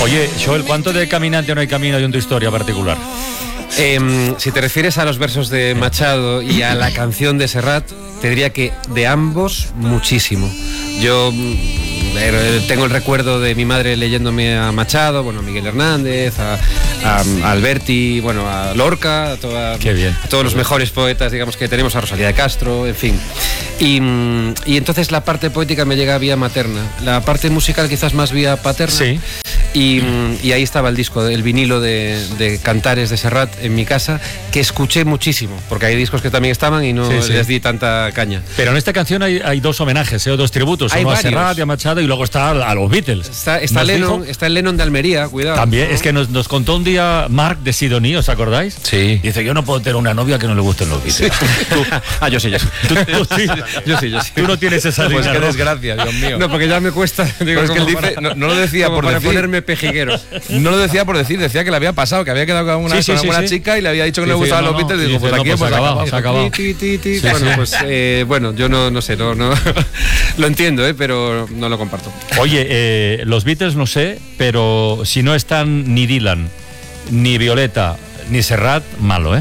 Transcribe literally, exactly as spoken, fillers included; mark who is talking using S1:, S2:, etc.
S1: Oye, Joel, ¿cuánto de Caminante no hay camino hay en tu historia particular?
S2: Eh, si te refieres a los versos de Machado y a la canción de Serrat, te diría que de ambos muchísimo. Yo eh, tengo el recuerdo de mi madre leyéndome a Machado, bueno, a Miguel Hernández, a, a, a Alberti, bueno, a Lorca, a, toda,
S1: Qué bien.
S2: a todos los mejores poetas, digamos, que tenemos, a Rosalía de Castro, en fin. Y, y entonces la parte poética me llega vía materna, la parte musical quizás más vía paterna.
S1: Sí.
S2: Y, y ahí estaba el disco, el vinilo de, de Cantares de Serrat en mi casa, que escuché muchísimo, porque hay discos que también estaban y no
S1: Sí, sí.
S2: les di tanta caña.
S1: Pero en esta canción hay, hay dos homenajes, ¿eh? O dos tributos,
S2: Hay
S1: uno
S2: varios.
S1: a Serrat y a Machado y luego está a, a los Beatles.
S2: Está, está,
S1: Nos
S2: Lennon,
S1: dijo-
S2: está el Lennon de Almería, cuidado.
S1: También, es que nos, nos contó un día Mark de Sidoní, ¿os acordáis?
S3: Sí.
S1: Dice, yo no puedo tener una novia que no le gusten los Beatles. Tú,
S2: Ah, yo sí, yo sí.
S1: tú, tú sí.
S2: Yo sí, yo sí.
S1: Tú no tienes esa
S3: Pues
S1: línea
S3: qué
S1: roja.
S3: desgracia, Dios mío.
S2: No, porque ya me cuesta. Digo,
S3: Pero es que él
S2: como
S3: dice,
S2: para-
S3: no, no lo decía
S2: como
S3: por
S2: para
S3: decir.
S2: ponerme pejigueros.
S3: No lo decía por decir, decía que le había pasado, que había quedado con una,
S1: Sí, sí,
S3: con
S1: sí,
S3: una
S1: sí.
S3: chica y le había dicho que
S1: Sí,
S3: no le
S1: sí,
S3: gustaban
S1: no,
S3: los
S1: no.
S3: Beatles.
S1: Y
S3: Digo,
S1: dice,
S3: pues
S1: no,
S3: aquí
S1: pues
S3: hemos
S1: acabado,
S3: acabado.
S1: se ha acabado.
S2: Ti, ti, ti, ti.
S1: Sí,
S2: Bueno,
S1: sí.
S2: pues eh, bueno, yo no, no sé, no, no lo entiendo, eh, pero no lo comparto.
S1: Oye, eh, los Beatles no sé, pero si no están ni Dylan, ni Violeta, ni Serrat, malo, ¿eh?